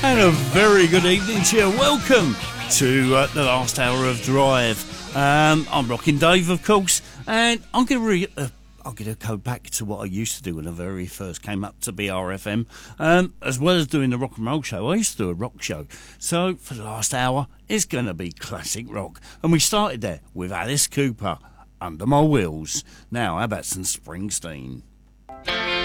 And a very good evening to you. Welcome to the last hour of Drive. I'm Rockin' Dave, of course, and I'm going to go back to what I used to do when I very first came up to BRFM. As well as doing the rock and roll show, I used to do a rock show. So for the last hour, it's going to be classic rock. And we started there with Alice Cooper, Under My Wheels. Now, how about some Springsteen?